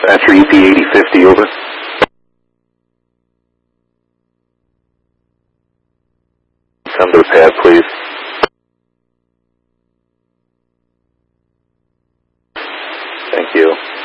Dispatcher EP8050, over. Come to the pad, please. Thank you.